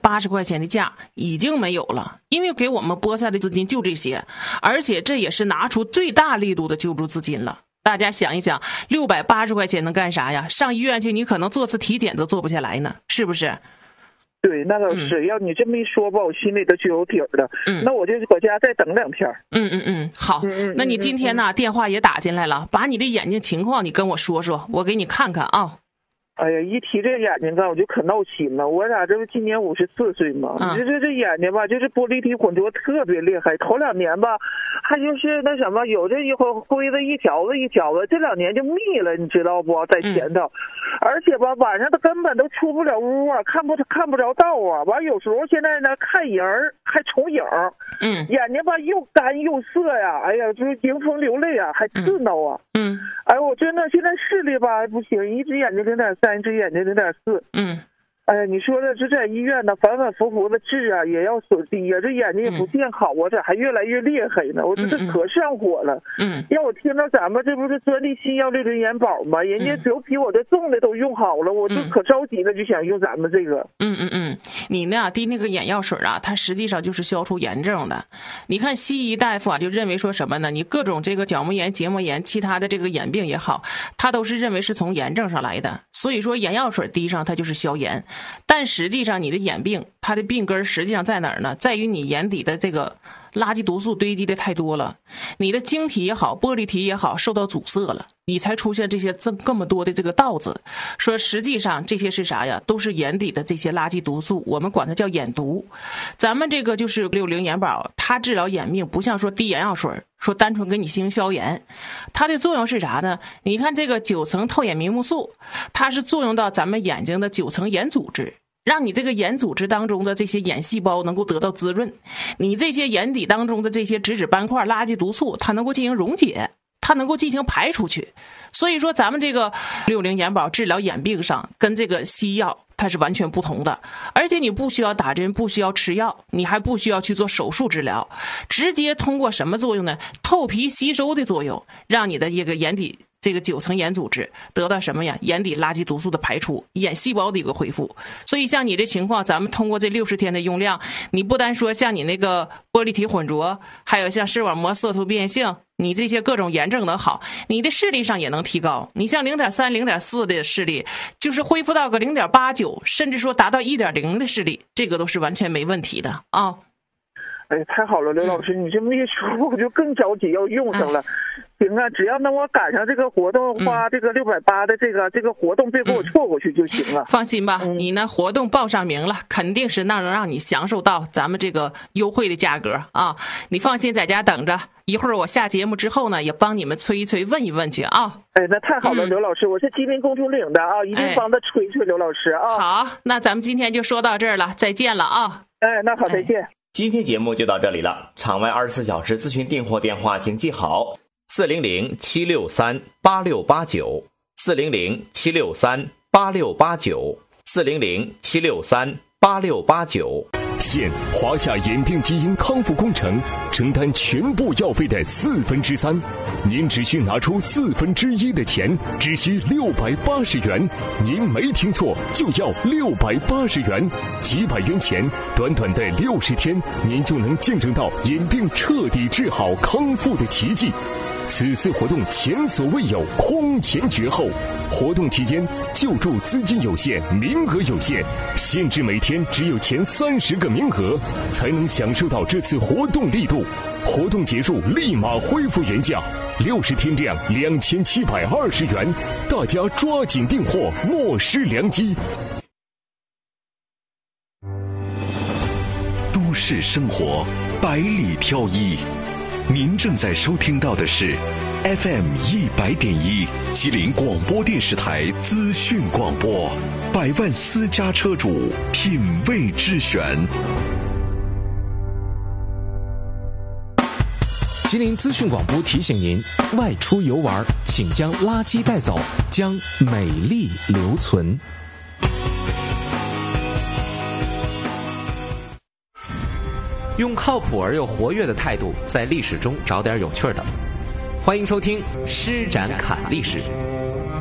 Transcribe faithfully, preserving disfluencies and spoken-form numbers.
八十块钱的价已经没有了，因为给我们拨下的资金就这些，而且这也是拿出最大力度的救助资金了。大家想一想，六百八十块钱能干啥呀？上医院去你可能做次体检都做不下来呢，是不是？ 对，那倒是、嗯、要你这么一说吧，我心里都就有底儿了。嗯，那我就搁家再等两天。 嗯嗯嗯，好。嗯嗯，那你今天呢、嗯嗯、电话也打进来了，把你的眼睛情况你跟我说说，我给你看看啊。 哎呀，一提这眼睛吧，我就可闹心了。我俩这不今年五十四岁嘛，你、嗯、这这这眼睛吧，就是玻璃体混浊特别厉害。头两年吧，还就是那什么，有这一会灰的一条子一条子，这两年就密了，你知道不？在前头，嗯、而且吧，晚上他根本都出不了屋啊，看不看不着道啊。完有时候现在呢，看人还重影，嗯，眼睛吧又干又涩呀，哎呀，就是迎风流泪啊，还刺挠啊，嗯，哎，我真的现在视力吧不行，一只眼睛零点三。一只眼睛零点四，嗯，哎呀，你说的这在医院呢，反反复复的治啊，也要损低呀，这眼睛也不见好啊，这还越来越厉害呢，我这这可上火了。嗯，让我听到咱们这不是专利新药六零眼宝吗？人家酒比我这重的都用好了，我就可着急了，就想用咱们这个。 嗯嗯嗯，你呢滴那个眼药水啊，它实际上就是消除炎症的。你看西医大夫啊，就认为说什么呢？你各种这个角膜炎、结膜炎，其他的这个眼病也好，他都是认为是从炎症上来的。所以说眼药水滴上它就是消炎，但实际上你的眼病它的病根实际上在哪儿呢？在于你眼底的这个垃圾毒素堆积的太多了，你的晶体也好，玻璃体也好，受到阻塞了，你才出现这些这这么多的这个道子。说实际上这些是啥呀？都是眼底的这些垃圾毒素，我们管它叫眼毒。咱们这个就是六零眼宝，它治疗眼病不像说滴眼药水说单纯给你进行消炎，它的作用是啥呢？你看这个九层透眼明目素，它是作用到咱们眼睛的九层眼组织，让你这个眼组织当中的这些眼细胞能够得到滋润，你这些眼底当中的这些脂质斑块、垃圾毒素，它能够进行溶解，它能够进行排出去。所以说咱们这个六零眼宝治疗眼病上跟这个西药它是完全不同的，而且你不需要打针，不需要吃药，你还不需要去做手术治疗，直接通过什么作用呢？透皮吸收的作用，让你的这个眼底这个九层眼组织得到什么呀？眼底垃圾毒素的排出，眼细胞的一个恢复。所以像你这情况，咱们通过这六十天的用量，你不单说像你那个玻璃体混浊，还有像视网膜色素变性，你这些各种炎症能好，你的视力上也能提高。你像零点三、零点四的视力，就是恢复到个零点八九，甚至说达到一点零的视力，这个都是完全没问题的啊。 哎，太好了，刘老师，你这么一说，我就更着急要用上了。行啊，只要能我赶上这个活动，花这个六百八的这个、嗯、这个活动，别给我错过去就行了。 放心吧， 嗯、 你呢活动报上名了，肯定是能让你享受到咱们这个优惠的价格啊！你放心在家等着，一会儿我下节目之后呢，也帮你们催一催，问一问去啊。 哎，那太好了，嗯、刘老师，我是吉林公主岭的啊，一定帮他催催刘老师啊。 好，那咱们今天就说到这儿了，再见了啊！ 哎，那好，再见。哎， 今天节目就到这里了，场外二十四小时咨询订货电话请记好：四零零七六三八六八九，四零零七六三八六八九，四零零七六三八六八九。 现华夏眼病基因康复工程承担全部药费的四分之三，您只需拿出四分之一的钱，只需六百八十元。您没听错，就要六百八十元，几百元钱，短短的六十天，您就能见证到眼病彻底治好康复的奇迹。此次活动前所未有，空前绝后。活动期间救助资金有限，名额有限，限制每天只有前三十个名额，才能享受到这次活动力度。活动结束立马恢复原价，六十天量两千七百二十元，大家抓紧订货，莫失良机。 都市生活百里挑一，您正在收听到的是 F M 一百点一吉林广播电视台资讯广播，百万私家车主品味之选。 吉林资讯广播提醒您：外出游玩，请将垃圾带走，将美丽留存。用靠谱而又活跃的态度，在历史中找点有趣的。欢迎收听《施展侃历史》。